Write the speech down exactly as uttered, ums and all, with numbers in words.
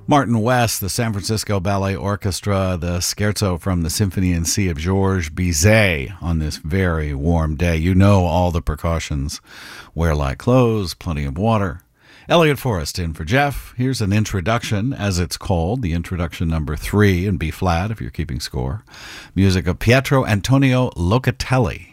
Martin West, the San Francisco Ballet Orchestra, the scherzo from the Symphony in C of Georges Bizet on this very warm day. You know all the precautions. Wear light clothes, plenty of water. Elliot Forrest in for Jeff. Here's an introduction, as it's called, the introduction number three in B flat, if you're keeping score. Music of Pietro Antonio Locatelli.